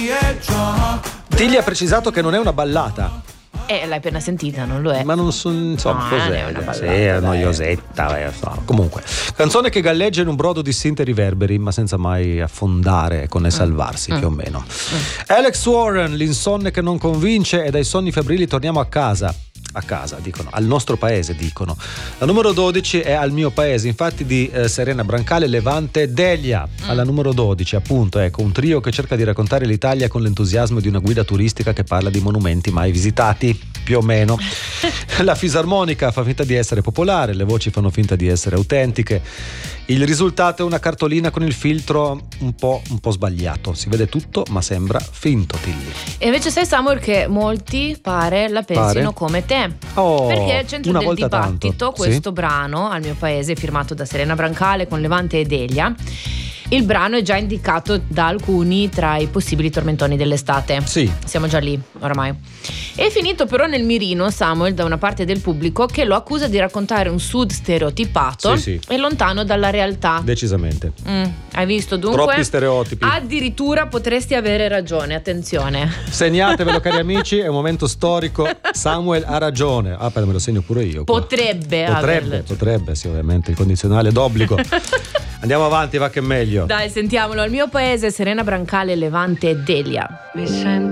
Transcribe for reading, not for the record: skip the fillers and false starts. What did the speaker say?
Tilly ha precisato che non è una ballata. L'hai appena sentita, non lo è? Ma non so, insomma, non è una cos'è? ballata, Sì, è noiosetta. Comunque, canzone che galleggia in un brodo di sinte riverberi, ma senza mai affondare con ne salvarsi, più o meno. Alex Warren, l'insonne che non convince, e dai sonni febbrili torniamo a casa, dicono, al nostro paese, dicono. La numero 12 è Al mio paese, infatti, di Serena Brancale, Levante Delia. Alla numero 12, appunto, ecco, un trio che cerca di raccontare l'Italia con l'entusiasmo di una guida turistica che parla di monumenti mai visitati, più o meno. La fisarmonica fa finta di essere popolare, le voci fanno finta di essere autentiche. Il risultato è una cartolina con il filtro un po' sbagliato, si vede tutto ma sembra finto, Tilly. E invece sai, Samuel, che molti pare la pensino come te, perché al centro del dibattito questo brano, Al mio paese, firmato da Serena Brancale con Levante e Delia. Il brano è già indicato da alcuni tra i possibili tormentoni dell'estate. Sì. Siamo già lì, oramai. È finito però nel mirino, Samuel, da una parte del pubblico che lo accusa di raccontare un sud stereotipato e lontano dalla realtà. Decisamente. Hai visto, dunque? Troppi stereotipi. Addirittura potresti avere ragione, attenzione. Segnatevelo, cari amici, è un momento storico. Samuel ha ragione. Me lo segno pure io qua. Potrebbe, sì, ovviamente, il condizionale d'obbligo. Andiamo avanti, va che è meglio. Dai, sentiamolo. Al mio paese, Serena Brancale, Levante e Delia. Mi sento